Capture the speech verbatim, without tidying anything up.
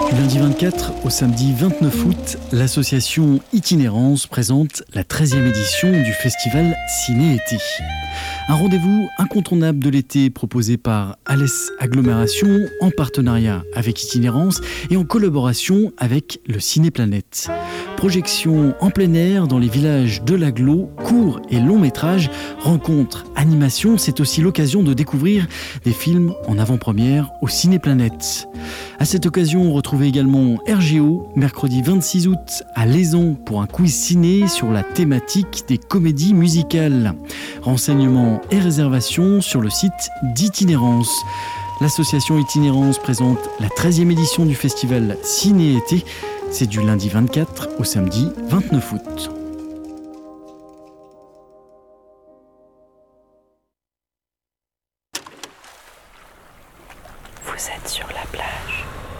Du lundi vingt-quatre au samedi vingt-neuf août, l'association Itinérance présente la treizième édition du festival Ciné-Été. Un rendez-vous incontournable de l'été proposé par Alès Agglomération en partenariat avec Itinérance et en collaboration avec le Ciné-Planète. Projections en plein air dans les villages de l'agglo, courts et longs métrages, rencontres, animations, c'est aussi l'occasion de découvrir des films en avant-première au Ciné-Planète. À cette occasion, on retrouvait également R G O, mercredi vingt-six août à Lézan pour un quiz ciné sur la thématique des comédies musicales. Renseignements et réservations sur le site d'Itinérance. L'association Itinérance présente la treizième édition du festival Ciné-Été. C'est du lundi vingt-quatre au samedi vingt-neuf août. Vous êtes sur la plage.